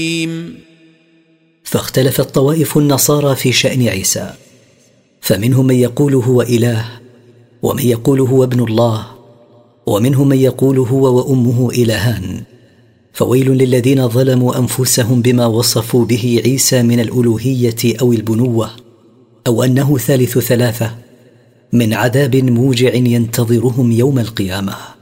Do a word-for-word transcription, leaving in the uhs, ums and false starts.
فاختلفت طوائف النصارى في شأن عيسى، فمنهم من يقول هو إله، ومن يقول هو ابن الله، ومنهم من يقول هو وأمه إلهان. فويل للذين ظلموا أنفسهم بما وصفوا به عيسى من الألوهية أو البنوة أو أنه ثالث ثلاثة، من عذاب موجع ينتظرهم يوم القيامة.